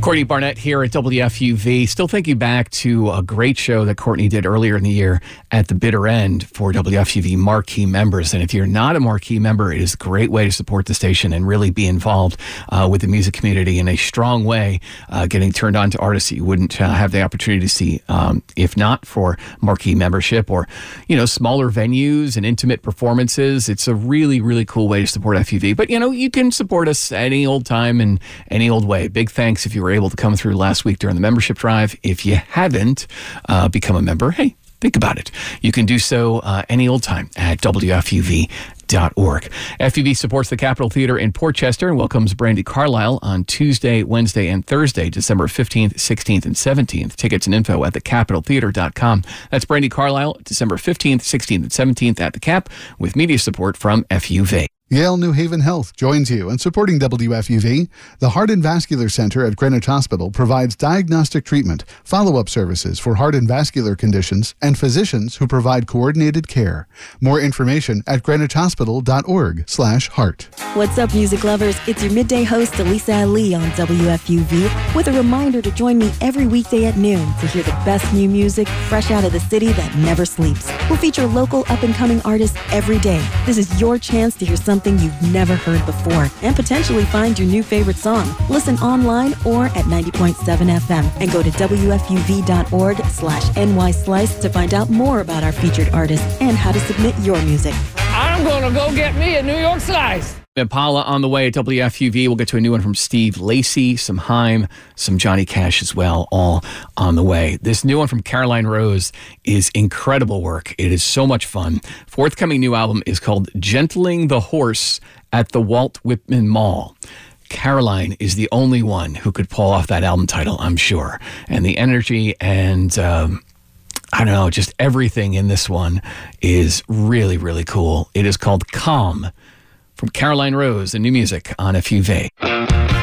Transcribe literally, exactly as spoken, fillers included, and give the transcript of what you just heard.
Courtney Barnett here at W F U V. Still thinking back to a great show that Courtney did earlier in the year at the bitter end for W F U V marquee members. And if you're not a marquee member, it is a great way to support the station and really be involved uh, with the music community in a strong way, uh, getting turned on to artists that you wouldn't uh, have the opportunity to see um, if not for marquee membership or, you know, smaller venues and intimate performances. It's a really, really cool way to support F U V. But, you know, you can support us any old time and any old way. Big thanks if you were able to come through last week during the membership drive. If you haven't uh, become a member, hey, think about it. You can do so uh, any old time at W F U V dot org. F U V supports the Capitol Theater in Port Chester and welcomes Brandi Carlile on Tuesday, Wednesday, and Thursday, December fifteenth, sixteenth, and seventeenth. Tickets and info at the capitol theater dot com. That's Brandi Carlile, December fifteenth, sixteenth, and seventeenth at the Cap with media support from F U V. Yale New Haven Health joins you in supporting W F U V. The Heart and Vascular Center at Greenwich Hospital provides diagnostic treatment, follow-up services for heart and vascular conditions, and physicians who provide coordinated care. More information at greenwich hospital dot org slash heart. What's up, music lovers? It's your midday host, Elisa Ali, on W F U V, with a reminder to join me every weekday at noon to hear the best new music fresh out of the city that never sleeps. We'll feature local up-and-coming artists every day. This is your chance to hear something you've never heard before and potentially find your new favorite song. Listen online or at ninety point seven F M and go to W F U V dot org slash N Y Slice to find out more about our featured artists and how to submit your music. I'm going to go get me a New York Slice. Impala on the way at W F U V. We'll get to a new one from Steve Lacy, some Haim, some Johnny Cash as well, all on the way. This new one from Caroline Rose is incredible work. It is so much fun. Forthcoming new album is called Gentling the Horse at the Walt Whitman Mall. Caroline is the only one who could pull off that album title, I'm sure. And the energy and... Um, I don't know, just everything in this one is really, really cool. It is called Calm from Caroline Rose and new music on F U V.